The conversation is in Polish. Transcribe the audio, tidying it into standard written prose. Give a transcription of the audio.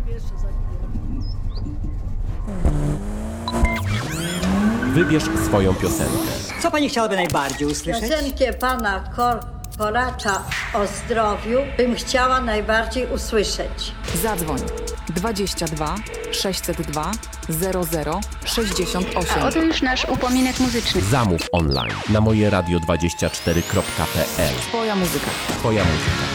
Wybierz swoją piosenkę. Co pani chciałaby najbardziej usłyszeć? Piosenkę pana Koracza o zdrowiu bym chciała najbardziej usłyszeć. Zadzwoń 22 602 00 68. A oto już nasz upominek muzyczny. Zamów online na mojeradio24.pl. Twoja muzyka. Twoja muzyka.